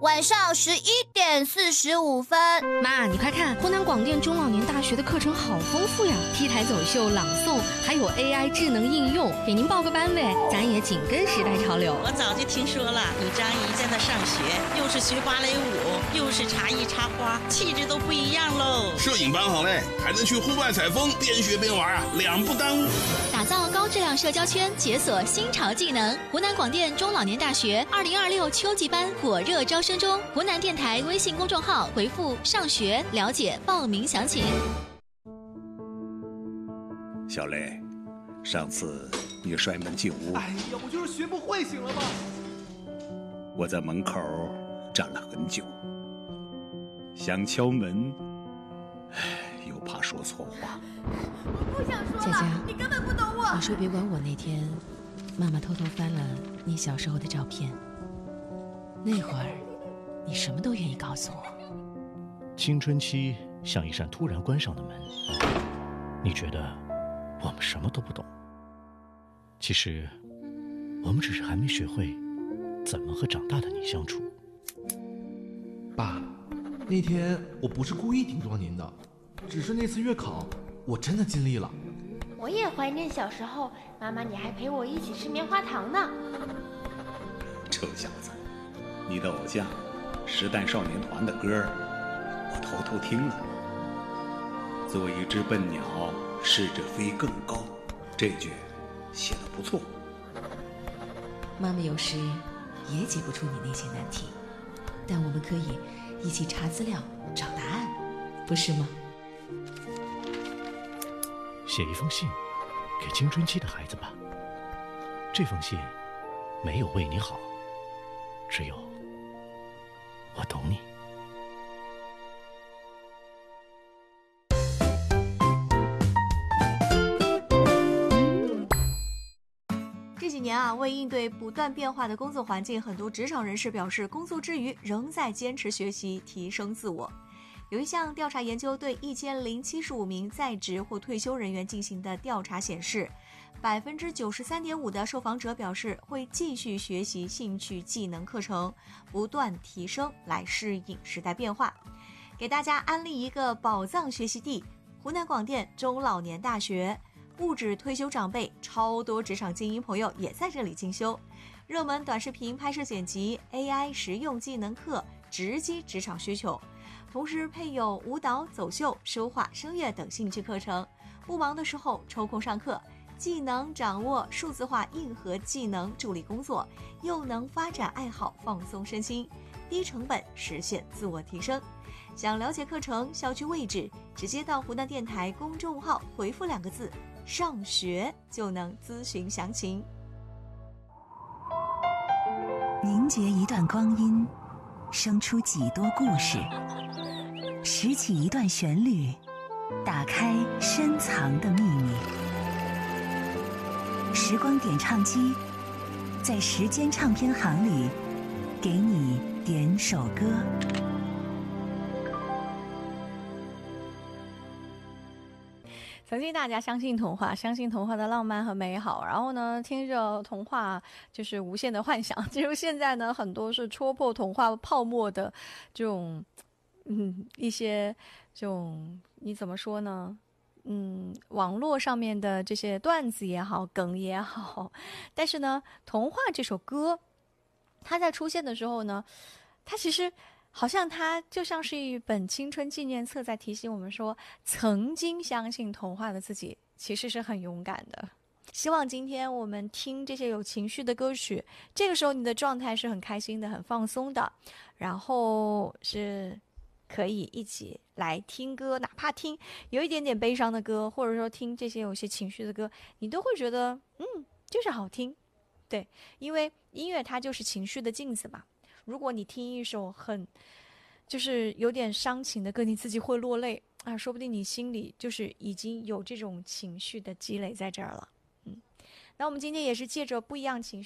晚上11:45。 妈，你快看，湖南广电中老年大学的课程好丰富呀，T 台走秀、朗诵，还有 AI 智能应用，给您报个班呗，咱也紧跟时代潮流。 我早就听说了，有张姨在那上学，又是学芭蕾舞，又是茶艺插花，气质都不一样喽。 摄影班好嘞，还能去户外采风，边学边玩啊，两不耽误。 打造高质量社交圈，解锁新潮技能。湖南广电中老年大学2026秋季班火热招生中，湖南电台微信公众号回复“上学”了解报名详情。 小雷，上次你摔门进屋， 哎呀，我就是学不会，行了吧？ 我在门口站了很久，想敲门，又怕说错话。 我不想说了， 佳佳， 你根本不懂我。 你说别管我那天，妈妈偷偷翻了你小时候的照片，那会儿你什么都愿意告诉我。 青春期像一扇突然关上的门，你觉得我们什么都不懂，其实我们只是还没学会怎么和长大的你相处。 爸，那天我不是故意顶撞您的，只是那次月考我真的尽力了。 我也怀念小时候，妈妈你还陪我一起吃棉花糖呢。 臭小子，你的偶像时代少年团的歌我偷偷听了。做一只笨鸟，试着飞更高，这句写得不错。 妈妈有时也解不出你那些难题，但我们可以一起查资料找答案，不是吗？ 写一封信给青春期的孩子吧，这封信没有为你好，只有我懂你。 这几年啊，为应对不断变化的工作环境，很多职场人士表示，工作之余仍在坚持学习，提升自我。有一项调查研究对1075名在职或退休人员进行的调查显示，93.5%的受访者表示会继续学习兴趣技能课程，不断提升来适应时代变化。给大家安利一个宝藏学习地——湖南广电中老年大学，不止退休长辈，超多职场精英朋友也在这里进修。热门短视频拍摄剪辑、AI 实用技能课，直击职场需求。同时配有舞蹈、走秀、书画、声乐等兴趣课程，不忙的时候抽空上课，既能掌握数字化硬核技能助力工作，又能发展爱好放松身心，低成本实现自我提升。想了解课程、校区位置，直接到湖南电台公众号回复2个字“上学”就能咨询详情。 凝结一段光阴，生出几多故事，拾起一段旋律，打开深藏的秘密。时光点唱机，在时间唱片行里，给你点首歌。 曾经大家相信童话，相信童话的浪漫和美好，然后呢，听着童话就是无限的幻想。结果现在呢，很多是戳破童话泡沫的这种，一些这种你怎么说呢？网络上面的这些段子也好，梗也好，但是呢，童话这首歌，它在出现的时候呢，它其实。好像它就像是一本青春纪念册，在提醒我们说，曾经相信童话的自己其实是很勇敢的。希望今天我们听这些有情绪的歌曲，这个时候你的状态是很开心的、很放松的，然后是可以一起来听歌，哪怕听有一点点悲伤的歌，或者说听这些有些情绪的歌，你都会觉得就是好听。对，因为音乐它就是情绪的镜子嘛。如果你听一首就是有点伤情的歌，你自己会落泪啊，说不定你心里就是已经有这种情绪的积累在这儿了。那我们今天也是借着不一样情绪